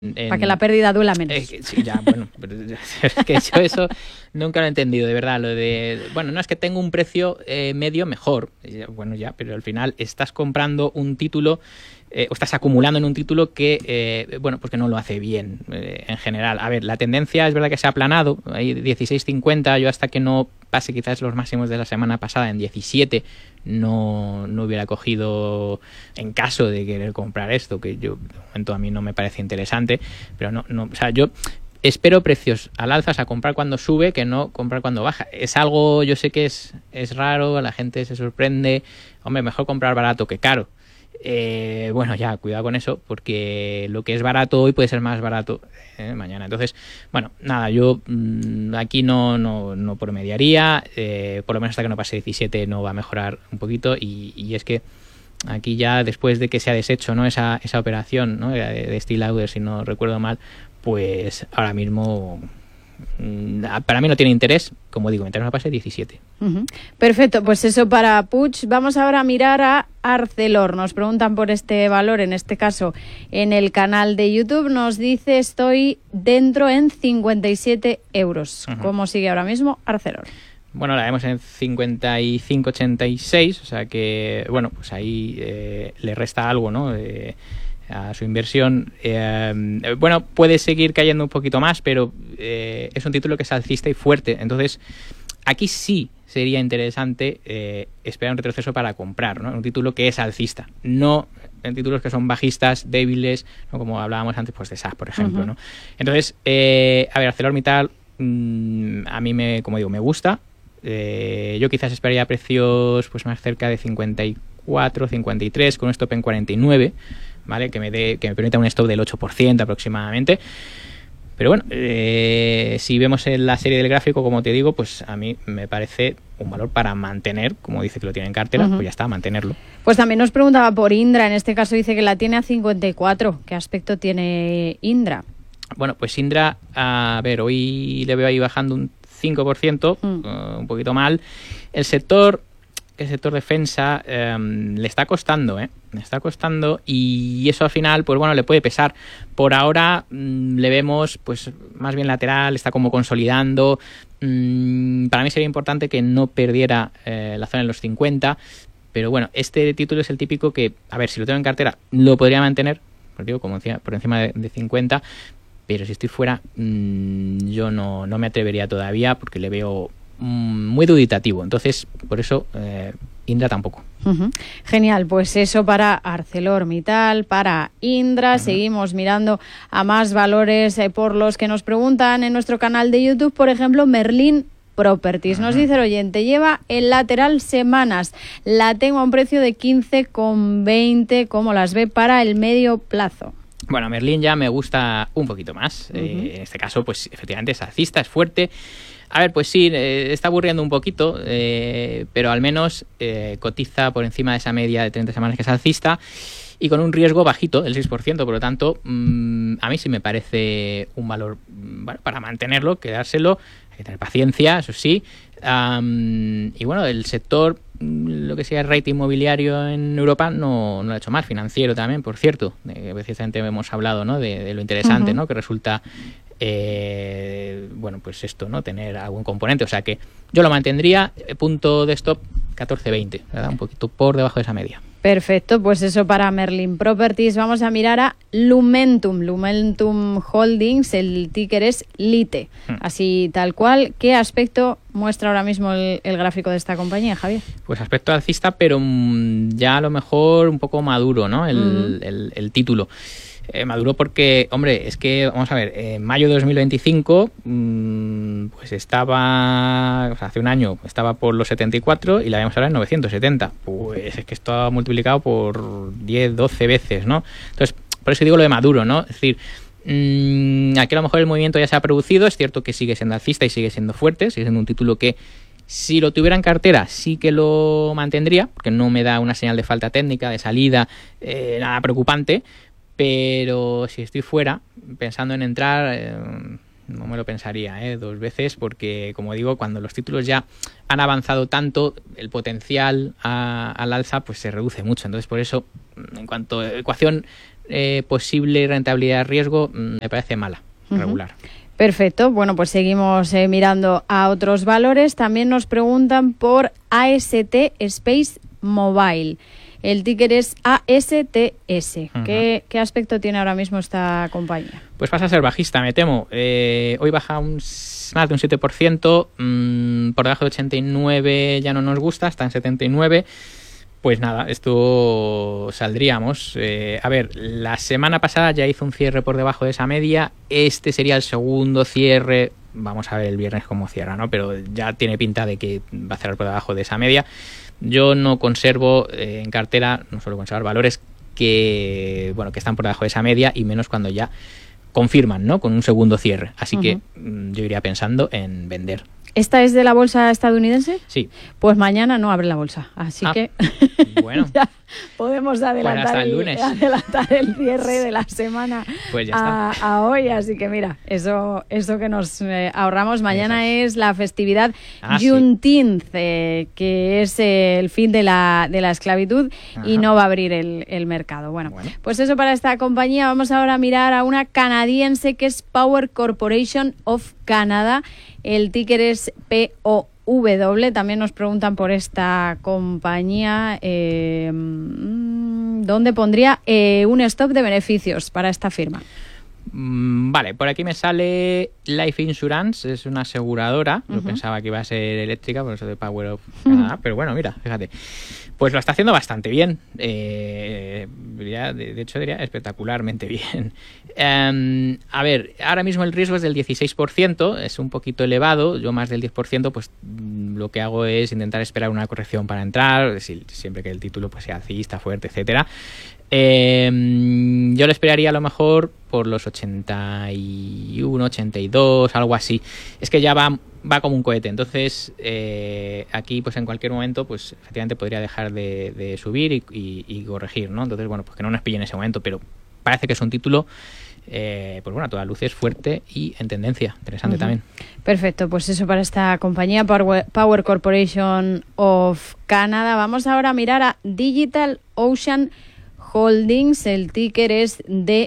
Para que la pérdida duela menos. Sí, ya, bueno, pero es que yo eso nunca lo he entendido, de verdad, lo de, bueno, no es que tengo un precio medio mejor, bueno, ya, pero al final estás comprando un título o estás acumulando en un título que, bueno, pues que no lo hace bien en general. A ver, la tendencia es verdad que se ha aplanado, hay 16.50, yo hasta que no pase quizás los máximos de la semana pasada en 17 no hubiera cogido, en caso de querer comprar esto, que yo de momento a mí no me parece interesante, pero no, o sea, yo espero precios al alza, o sea, comprar cuando sube que no comprar cuando baja. Es algo, yo sé que es raro, la gente se sorprende, hombre, mejor comprar barato que caro. Bueno, ya, cuidado con eso, porque lo que es barato hoy puede ser más barato mañana. Entonces, bueno, nada, yo aquí no promediaría, por lo menos hasta que no pase 17 no va a mejorar un poquito, y es que aquí ya después de que se ha deshecho, ¿no?, esa operación, ¿no?, de Estée Lauder, si no recuerdo mal, pues ahora mismo para mí no tiene interés, como digo, mientras no pase 17. Uh-huh. Perfecto, pues eso para Puig. Vamos ahora a mirar a Arcelor. Nos preguntan por este valor, en este caso en el canal de YouTube. Nos dice: estoy dentro en 57 euros. Uh-huh. ¿Cómo sigue ahora mismo Arcelor? Bueno, la vemos en 55,86, o sea que, bueno, pues ahí le resta algo, ¿no?, a su inversión. Bueno, puede seguir cayendo un poquito más, pero es un título que es alcista y fuerte. Entonces, aquí sí sería interesante esperar un retroceso para comprar, ¿no?, un título que es alcista, no en títulos que son bajistas, débiles, ¿no?, como hablábamos antes, pues de SAS, por ejemplo, uh-huh, ¿no? Entonces, a ver, ArcelorMittal a mí como digo, me gusta. Yo quizás esperaría precios pues más cerca de 54, 53, con un stop en 49, ¿vale? Que me permita un stop del 8% aproximadamente. Pero bueno, si vemos en la serie del gráfico, como te digo, pues a mí me parece un valor para mantener, como dice que lo tiene en cartera, uh-huh, pues ya está, mantenerlo. Pues también nos preguntaba por Indra, en este caso dice que la tiene a 54. ¿Qué aspecto tiene Indra? Bueno, pues Indra, a ver, hoy le veo ahí bajando un 5%, un poquito mal. El sector defensa le está costando, le está costando, y eso al final, pues bueno, le puede pesar. Por ahora le vemos pues más bien lateral, está como consolidando. Para mí sería importante que no perdiera la zona de los 50, pero bueno, este título es el típico que, a ver, si lo tengo en cartera, lo podría mantener, porque digo, como decía, por encima de 50, pero si estoy fuera, yo no me atrevería todavía, porque le veo muy duditativo. Entonces, por eso, Indra tampoco. Uh-huh. Genial, pues eso para ArcelorMittal, para Indra. Uh-huh. Seguimos mirando a más valores por los que nos preguntan en nuestro canal de YouTube. Por ejemplo, Merlin Properties. Nos dice el oyente: lleva el lateral semanas, la tengo a un precio de 15,20. ¿Cómo las ve para el medio plazo? Bueno, Merlin ya me gusta un poquito más. Uh-huh. En este caso, pues efectivamente es alcista, es fuerte. A ver, pues sí, está aburriendo un poquito, pero al menos cotiza por encima de esa media de 30 semanas que es alcista, y con un riesgo bajito, del 6%. Por lo tanto, a mí sí me parece un valor, bueno, para mantenerlo, quedárselo. Hay que tener paciencia, eso sí. Y bueno, el sector, lo que sea el rating inmobiliario en Europa, no lo ha hecho mal. Financiero también, por cierto. Precisamente hemos hablado, ¿no?, de lo interesante, uh-huh, ¿no?, que resulta bueno, pues esto, ¿no?, tener algún componente. O sea que yo lo mantendría, punto de stop 14,20, ¿verdad? Un poquito por debajo de esa media. Perfecto, pues eso para Merlin Properties. Vamos a mirar a Lumentum Holdings, el ticker es LITE, así tal cual. ¿Qué aspecto muestra ahora mismo el gráfico de esta compañía, Javier? Pues aspecto alcista, pero ya a lo mejor un poco maduro, ¿no?, el título. Maduro porque, hombre, es que, vamos a ver, en mayo de 2025 pues estaba, o sea, hace un año estaba por los 74 y la vemos ahora en 970. Pues es que esto ha multiplicado por 10, 12 veces, ¿no? Entonces, por eso digo lo de Maduro, ¿no? Es decir, aquí a lo mejor el movimiento ya se ha producido. Es cierto que sigue siendo alcista y sigue siendo fuerte, sigue siendo un título que, si lo tuviera en cartera, sí que lo mantendría, porque no me da una señal de falta técnica, de salida, nada preocupante. Pero si estoy fuera, pensando en entrar, no me lo pensaría dos veces, porque, como digo, cuando los títulos ya han avanzado tanto, el potencial al alza pues se reduce mucho. Entonces, por eso, en cuanto a ecuación posible rentabilidad-riesgo me parece mala, regular. Perfecto. Bueno, pues seguimos mirando a otros valores. También nos preguntan por AST Space Mobile. El ticker es ASTS. ¿Qué aspecto tiene ahora mismo esta compañía? Pues pasa a ser bajista, me temo. Hoy baja más de un 7%, por debajo de 89 ya no nos gusta, está en 79. Pues nada, esto saldríamos. A ver, la semana pasada ya hizo un cierre por debajo de esa media. Este sería el segundo cierre. Vamos a ver el viernes cómo cierra, ¿no? Pero ya tiene pinta de que va a cerrar por debajo de esa media. Yo no conservo en cartera, no suelo conservar valores que están por debajo de esa media, y menos cuando ya confirman, ¿no? Con un segundo cierre. Así que yo iría pensando en vender. ¿Esta es de la bolsa estadounidense? Sí. Pues mañana no abre la bolsa, así que bueno, ya podemos adelantar, el lunes. adelantar el cierre de la semana pues ya está. a hoy, así que mira, eso que nos ahorramos. Mañana es la festividad Juneteenth, que es el fin de la esclavitud. Ajá. Y no va a abrir el mercado. Bueno, pues eso para esta compañía. Vamos ahora a mirar a una canadiense que es Power Corporation of Canada. El ticker es POW. También nos preguntan por esta compañía. ¿Dónde pondría un stop de beneficios para esta firma? Vale, por aquí me sale Life Insurance, es una aseguradora. Yo pensaba que iba a ser eléctrica, por eso de Power of Canada, pero bueno, mira, fíjate. Pues lo está haciendo bastante bien. De hecho, diría espectacularmente bien. A ver, ahora mismo el riesgo es del 16%, es un poquito elevado. Yo más del 10%, pues lo que hago es intentar esperar una corrección para entrar, siempre que el título pues sea alcista, fuerte, etcétera. Yo lo esperaría a lo mejor por los 81, 82, algo así. Es que ya va como un cohete. Entonces aquí pues en cualquier momento pues efectivamente podría dejar de subir y corregir, ¿no? Entonces bueno, pues que no nos pille en ese momento, pero parece que es un título pues bueno, a todas luces fuerte y en tendencia. Interesante también. Perfecto, pues eso para esta compañía Power Corporation of Canada. Vamos ahora a mirar a Digital Ocean Holdings, el ticker es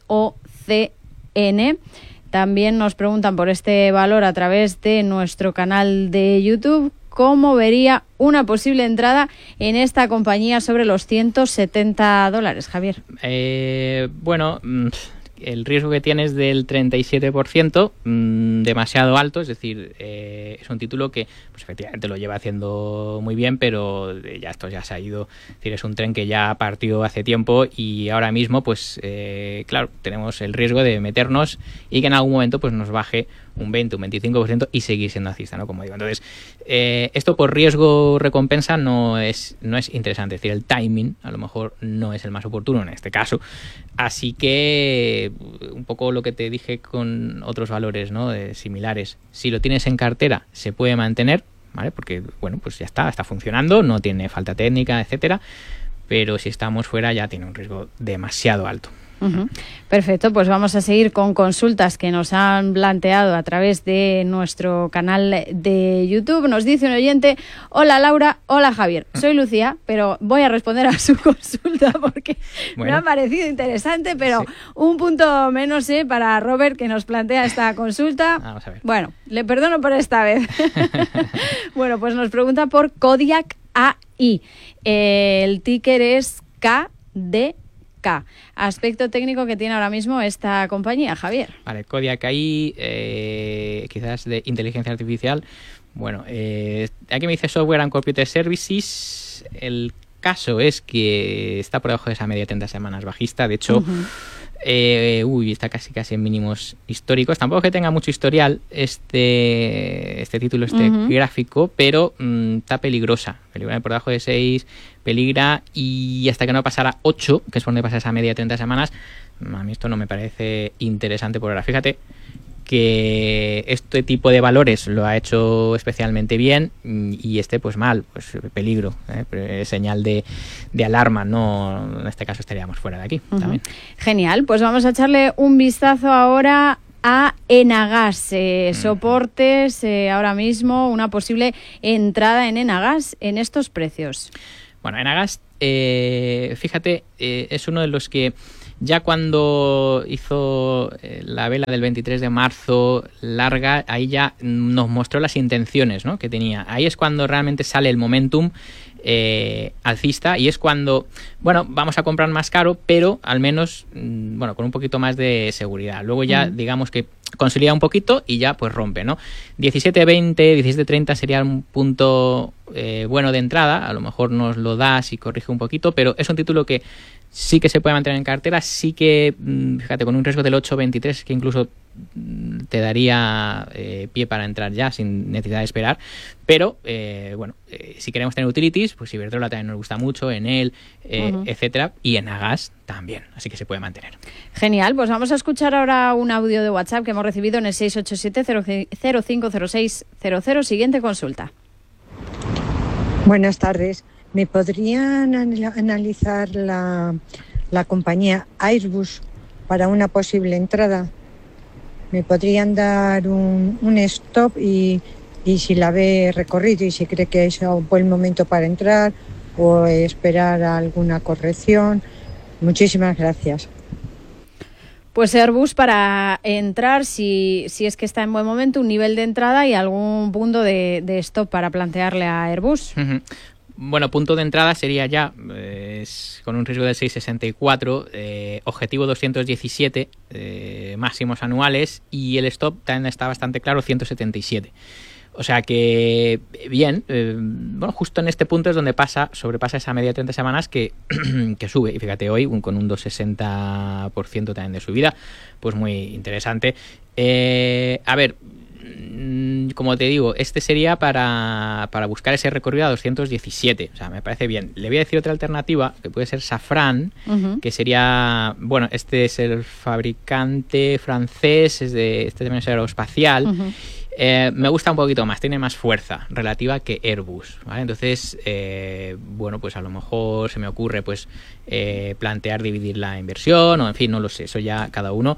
DOCN. También nos preguntan por este valor a través de nuestro canal de YouTube. ¿Cómo vería una posible entrada en esta compañía sobre los $170, Javier? Bueno, el riesgo que tiene es del 37%, demasiado alto, es decir, es un título que pues efectivamente lo lleva haciendo muy bien, pero esto ya se ha ido, es decir, es un tren que ya partió hace tiempo y ahora mismo pues claro, tenemos el riesgo de meternos y que en algún momento pues nos baje un 20, un 25% y seguir siendo alcista, ¿no? Como digo. Entonces, esto por riesgo-recompensa no es interesante. Es decir, el timing a lo mejor no es el más oportuno en este caso. Así que un poco lo que te dije con otros valores, ¿no? Similares. Si lo tienes en cartera, se puede mantener, ¿vale? Porque, bueno, pues ya está funcionando, no tiene falta técnica, etcétera. Pero si estamos fuera ya tiene un riesgo demasiado alto. Perfecto, pues vamos a seguir con consultas que nos han planteado a través de nuestro canal de YouTube. Nos dice un oyente: hola Laura, hola Javier, soy Lucía, pero voy a responder a su consulta porque me ha parecido interesante, pero un punto menos para Robert, que nos plantea esta consulta. Vamos a ver. Bueno, le perdono por esta vez. Bueno, pues nos pregunta por Kodiak AI. El ticker es KDK. Aspecto técnico que tiene ahora mismo esta compañía, Javier. Vale, Kodiak AI, quizás de inteligencia artificial. Bueno, aquí me dice Software and Computer Services. El caso es que está por debajo de esa media de 30 semanas bajista. De hecho, está casi en mínimos históricos. Tampoco es que tenga mucho historial este título, gráfico, pero está peligrosa. Peligra por debajo de 6, peligra, y hasta que no pasara 8, que es por donde pasa esa media de 30 semanas, a mí esto no me parece interesante por ahora. Fíjate que este tipo de valores lo ha hecho especialmente bien y pues mal, pues peligro, señal de alarma, no, en este caso estaríamos fuera de aquí también. Genial, pues vamos a echarle un vistazo ahora a Enagas, soportes ahora mismo, una posible entrada en Enagas en estos precios. Bueno, Enagas, fíjate, es uno de los que Ya cuando hizo la vela del 23 de marzo larga, ahí ya nos mostró las intenciones, ¿no?, que tenía. Ahí es cuando realmente sale el momentum alcista, y es cuando, bueno, vamos a comprar más caro, pero al menos, bueno, con un poquito más de seguridad. Luego ya, digamos que consolida un poquito y ya pues rompe, ¿no? 17.20, 17.30 sería un punto bueno de entrada. A lo mejor nos lo das y corrige un poquito, pero es un título que sí que se puede mantener en cartera, sí que, fíjate, con un riesgo del 8.23 que incluso te daría pie para entrar ya sin necesidad de esperar. Pero bueno, si queremos tener utilities, pues Iberdrola también nos gusta mucho, Enel, etcétera, y Enagas también, así que se puede mantener. Genial, pues vamos a escuchar ahora un audio de WhatsApp que hemos recibido en el 687-050600. Siguiente consulta. Buenas tardes. ¿Me podrían analizar la compañía Airbus para una posible entrada? ¿Me podrían dar un stop y si la ve recorrido y si cree que es un buen momento para entrar o esperar a alguna corrección? Muchísimas gracias. Pues Airbus para entrar, si es que está en buen momento, un nivel de entrada y algún punto de stop para plantearle a Airbus. Bueno, punto de entrada sería ya con un riesgo de 6,64, objetivo 217, máximos anuales, y el stop también está bastante claro, 177. O sea que, bien, bueno, justo en este punto es donde sobrepasa esa media de 30 semanas que sube. Y fíjate, hoy con un 260% también de subida, pues muy interesante. A ver, como te digo, este sería para buscar ese recorrido a 217. O sea, me parece bien. Le voy a decir otra alternativa, que puede ser Safran, que sería, bueno, este es el fabricante francés, este también es aeroespacial. Me gusta un poquito más, tiene más fuerza relativa que Airbus, ¿vale? Entonces, bueno, pues a lo mejor se me ocurre pues plantear dividir la inversión, o en fin, no lo sé, eso ya cada uno.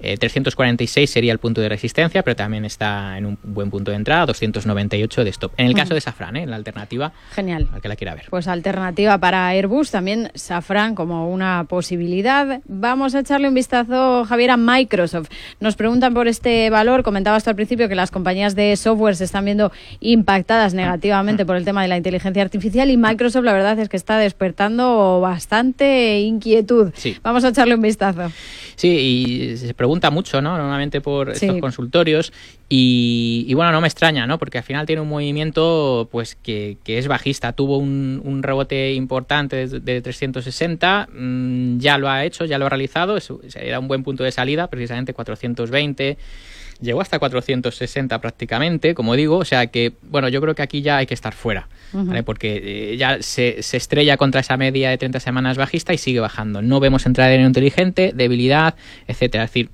346 sería el punto de resistencia, pero también está en un buen punto de entrada, 298 de stop. En el caso de Safran, la alternativa, genial, al que la quiera ver. Pues alternativa para Airbus, también Safran como una posibilidad. Vamos a echarle un vistazo, Javier, a Microsoft. Nos preguntan por este valor. Comentabas tú al principio que las compañías de software se están viendo impactadas negativamente por el tema de la inteligencia artificial, y Microsoft la verdad es que está despertando bastante inquietud. Sí. Vamos a echarle un vistazo. Sí, y se pregunta mucho, ¿no?, normalmente por estos consultorios, y bueno, no me extraña, ¿no?, porque al final tiene un movimiento pues que es bajista. Tuvo un rebote importante de 360, ya lo ha hecho, ya lo ha realizado, era un buen punto de salida, precisamente 420, llegó hasta 460 prácticamente, como digo, o sea que, bueno, yo creo que aquí ya hay que estar fuera, ¿vale? Porque ya se estrella contra esa media de 30 semanas bajista y sigue bajando. No vemos entrada de dinero inteligente, debilidad, etcétera. Es decir,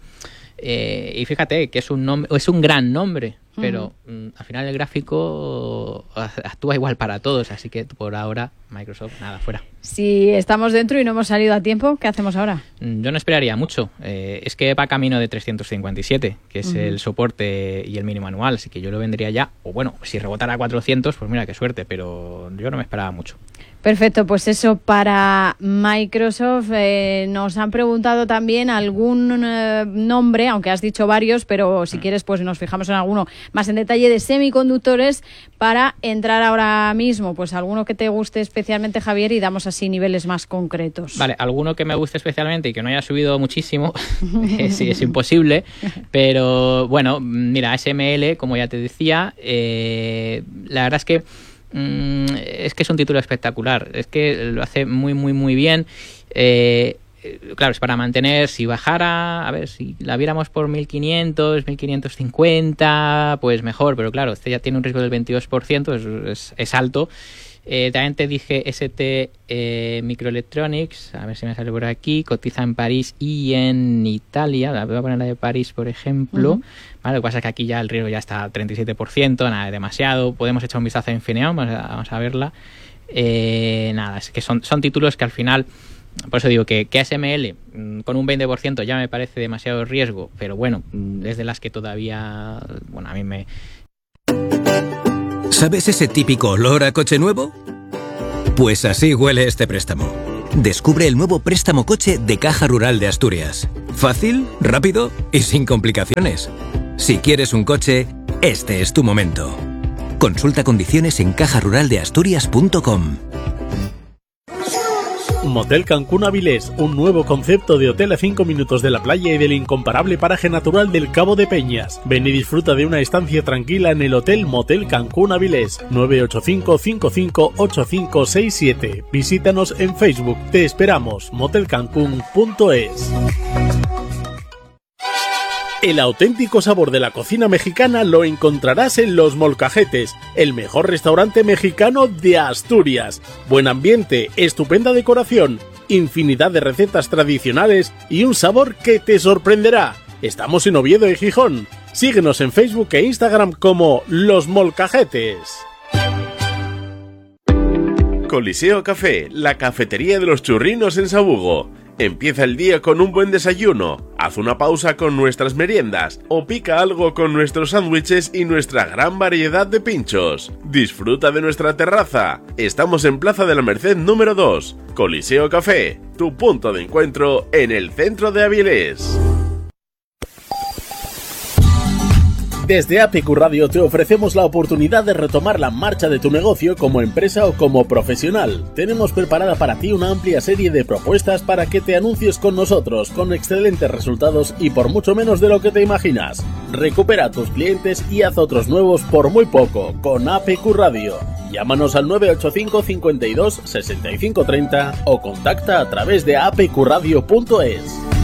y fíjate que es un gran nombre, pero al final el gráfico actúa igual para todos, así que por ahora Microsoft, nada, fuera. Si estamos dentro y no hemos salido a tiempo, ¿qué hacemos ahora? Yo no esperaría mucho. Es que va camino de 357, que es el soporte y el mínimo anual, así que yo lo vendría ya. O bueno, si rebotara a 400, pues mira, qué suerte, pero yo no me esperaba mucho. Perfecto, pues eso para Microsoft. Nos han preguntado también algún nombre, aunque has dicho varios, pero si quieres pues nos fijamos en alguno más en detalle, de semiconductores para entrar ahora mismo. Pues alguno que te guste especialmente, Javier, y damos así niveles más concretos. Vale, alguno que me guste especialmente y que no haya subido muchísimo, sí, es imposible, pero bueno, mira, SML, como ya te decía, la verdad es que es un título espectacular, es que lo hace muy muy muy bien. Claro, es para mantener. Si bajara, a ver, si la viéramos por 1.500, 1.550, pues mejor, pero claro, este ya tiene un riesgo del 22%, es alto. También te dije ST Microelectronics, a ver si me sale por aquí, cotiza en París y en Italia. Voy a poner la de París, por ejemplo. Vale, lo que pasa es que aquí ya el riesgo ya está al 37%, nada, demasiado. Podemos echar un vistazo a Infineon, vamos a verla. Nada, es que son títulos que al final, por eso digo que ASML con un 20% ya me parece demasiado riesgo, pero bueno, es de las que todavía, bueno, a mí me... ¿Sabes ese típico olor a coche nuevo? Pues así huele este préstamo. Descubre el nuevo préstamo coche de Caja Rural de Asturias. Fácil, rápido y sin complicaciones. Si quieres un coche, este es tu momento. Consulta condiciones en cajaruraldeasturias.com. Motel Cancún Avilés, un nuevo concepto de hotel a 5 minutos de la playa y del incomparable paraje natural del Cabo de Peñas. Ven y disfruta de una estancia tranquila en el Hotel Motel Cancún Avilés. 985-558567. Visítanos en Facebook. Te esperamos. motelcancún.es. El auténtico sabor de la cocina mexicana lo encontrarás en Los Molcajetes, el mejor restaurante mexicano de Asturias. Buen ambiente, estupenda decoración, infinidad de recetas tradicionales y un sabor que te sorprenderá. Estamos en Oviedo y Gijón. Síguenos en Facebook e Instagram como Los Molcajetes. Coliseo Café, la cafetería de los churrinos en Sabugo. Empieza el día con un buen desayuno, haz una pausa con nuestras meriendas o pica algo con nuestros sándwiches y nuestra gran variedad de pinchos. Disfruta de nuestra terraza. Estamos en Plaza de la Merced número 2. Coliseo Café, tu punto de encuentro en el centro de Avilés. Desde APQ Radio te ofrecemos la oportunidad de retomar la marcha de tu negocio como empresa o como profesional. Tenemos preparada para ti una amplia serie de propuestas para que te anuncies con nosotros, con excelentes resultados y por mucho menos de lo que te imaginas. Recupera a tus clientes y haz otros nuevos por muy poco con APQ Radio. Llámanos al 985 52 65 30 o contacta a través de apqradio.es.